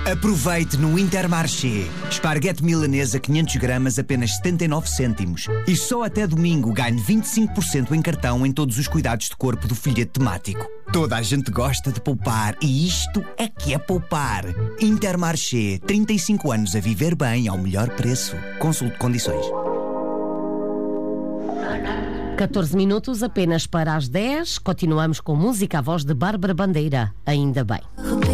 Aproveite no Intermarché. Esparguete milanesa 500 gramas apenas 79 cêntimos. E só até domingo ganhe 25% em cartão em todos os cuidados de corpo do folheto temático. Toda a gente gosta de poupar e isto é que é poupar. Intermarché, 35 anos a viver bem ao melhor preço. Consulte condições. 14 minutos apenas para as 10. Continuamos com música à voz de Bárbara Bandeira. Ainda bem.